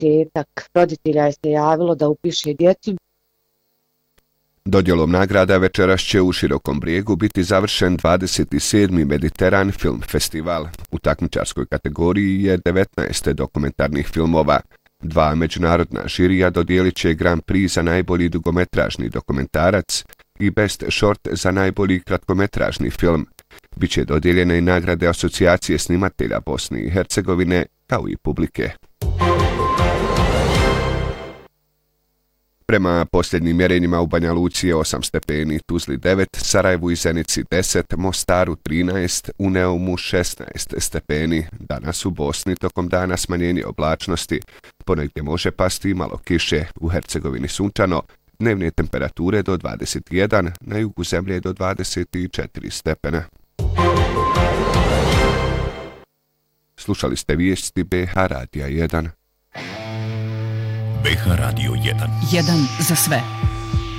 20 roditelja je se javilo da upiše djecu. Dodjelom nagrada večeras će u Širokom Brijegu biti završen 27. Mediteran film festival. U takmičarskoj kategoriji je 19 dokumentarnih filmova. 2 međunarodna žirija dodijelit će Grand Prix za najbolji dugometražni dokumentarac i Best Short za najbolji kratkometražni film. Biće dodijeljene i nagrade Asocijacije snimatelja Bosne i Hercegovine, kao i publike. Prema posljednjim mjerenjima u Banja Luci je 8 stepeni, Tuzli 9, Sarajevu i Zenici 10, Mostaru 13, u Neumu 16 stepeni. Danas u Bosni tokom dana smanjenje oblačnosti, ponegdje može pasti i malo kiše, u Hercegovini sunčano, dnevne temperature do 21, na jugu zemlje do 24 stepena. Slušali ste vijesti BH Radija 1. BH Radio 1. 1 za sve.